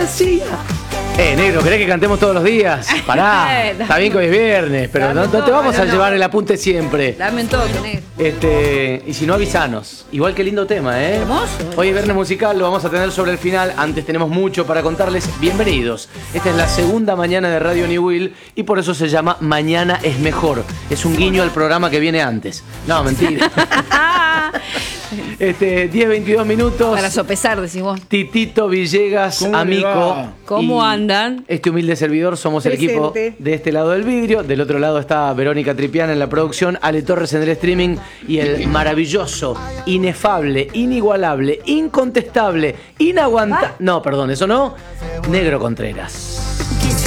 decía. Negro, ¿querés que cantemos todos los días? Pará, está bien que hoy es viernes, pero no te vamos a llevar el apunte siempre. Dame un toque, negro. Y si no, avisanos. Igual que lindo tema, ¿eh? Hermoso. Hoy es viernes musical, lo vamos a tener sobre el final. Antes tenemos mucho para contarles. Bienvenidos. Esta es la segunda mañana de Radio New Will y por eso se llama Mañana es Mejor. Es un guiño al programa que viene antes. No, mentira. 10-22 minutos. Para sopesar, decís vos. Titito Villegas, amigo. ¿Cómo andan? Este humilde servidor somos el equipo de este lado del vidrio. Del otro lado está Verónica Tripiana en la producción, Ale Torres en el streaming y el maravilloso, inefable, inigualable, incontestable, inaguantable. No, perdón, eso no. Negro Contreras.